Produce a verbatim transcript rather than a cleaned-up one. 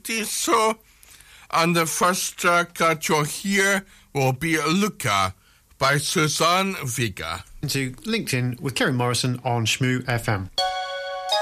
Paradiso. And the first track that you'll hear will be Luca by Suzanne Vega. To LinkedIn with Kerry Morrison on Shmoo F M.